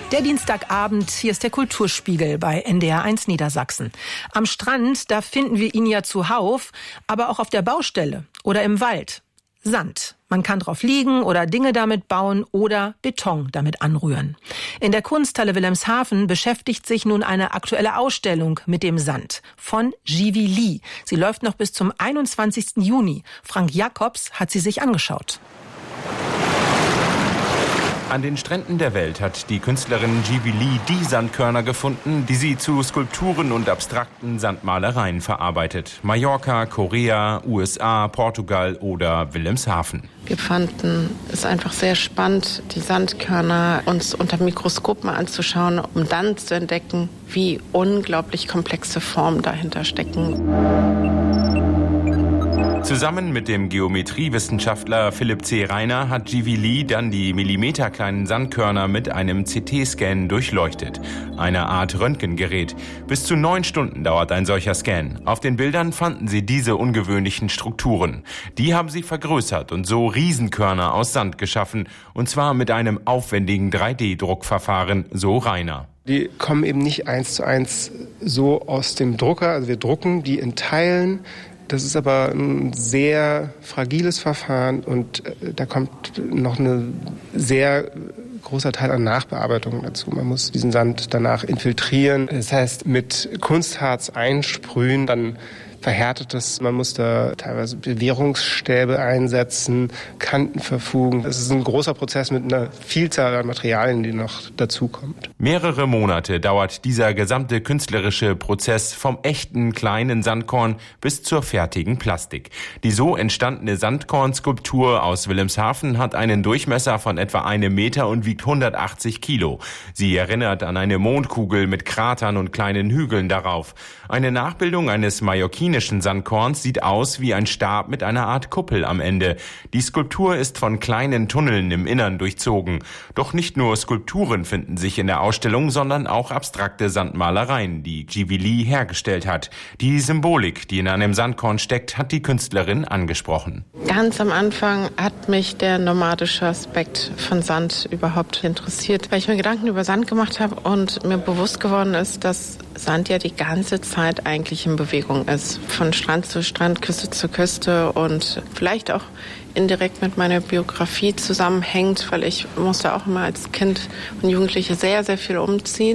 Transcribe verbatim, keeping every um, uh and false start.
Der Dienstagabend, hier ist der Kulturspiegel bei N D R eins Niedersachsen. Am Strand, da finden wir ihn ja zuhauf, aber auch auf der Baustelle oder im Wald. Sand. Man kann drauf liegen oder Dinge damit bauen oder Beton damit anrühren. In der Kunsthalle Wilhelmshaven beschäftigt sich nun eine aktuelle Ausstellung mit dem Sand von Jivi Lee. Sie läuft noch bis zum einundzwanzigsten Juni. Frank Jacobs hat sie sich angeschaut. An den Stränden der Welt hat die Künstlerin Jivi Lee die Sandkörner gefunden, die sie zu Skulpturen und abstrakten Sandmalereien verarbeitet. Mallorca, Korea, U S A, Portugal oder Wilhelmshaven. Wir fanden es einfach sehr spannend, die Sandkörner uns unter Mikroskopen anzuschauen, um dann zu entdecken, wie unglaublich komplexe Formen dahinter stecken. Zusammen mit dem Geometriewissenschaftler Philipp C. Reiner hat Jivi Lee dann die millimeterkleinen Sandkörner mit einem C T-Scan durchleuchtet. Eine Art Röntgengerät. Bis zu neun Stunden dauert ein solcher Scan. Auf den Bildern fanden sie diese ungewöhnlichen Strukturen. Die haben sie vergrößert und so Riesenkörner aus Sand geschaffen. Und zwar mit einem aufwendigen drei D Druckverfahren, so Reiner. Die kommen eben nicht eins zu eins so aus dem Drucker. Also wir drucken die in Teilen. Das ist aber ein sehr fragiles Verfahren und da kommt noch ein sehr großer Teil an Nachbearbeitung dazu. Man muss diesen Sand danach infiltrieren, das heißt mit Kunstharz einsprühen, dann verhärtet es. Man muss da teilweise Bewehrungsstäbe einsetzen, Kanten verfugen. Das ist ein großer Prozess mit einer Vielzahl an Materialien, die noch dazukommt. Mehrere Monate dauert dieser gesamte künstlerische Prozess vom echten kleinen Sandkorn bis zur fertigen Plastik. Die so entstandene Sandkornskulptur aus Wilhelmshaven hat einen Durchmesser von etwa einem Meter und wiegt hundertachtzig Kilo. Sie erinnert an eine Mondkugel mit Kratern und kleinen Hügeln darauf. Eine Nachbildung eines mallorquinischen Sandkorns sieht aus wie ein Stab mit einer Art Kuppel am Ende. Die Skulptur ist von kleinen Tunneln im Innern durchzogen. Doch nicht nur Skulpturen finden sich in der Ausstellung, sondern auch abstrakte Sandmalereien, die Jivi Lee hergestellt hat. Die Symbolik, die in einem Sandkorn steckt, hat die Künstlerin angesprochen. Ganz am Anfang hat mich der nomadische Aspekt von Sand überhaupt interessiert, weil ich mir Gedanken über Sand gemacht habe und mir bewusst geworden ist, dass Sand ja die ganze Zeit eigentlich in Bewegung ist. Von Strand zu Strand, Küste zu Küste und vielleicht auch indirekt mit meiner Biografie zusammenhängt, weil ich musste auch immer als Kind und Jugendliche sehr, sehr viel umziehen.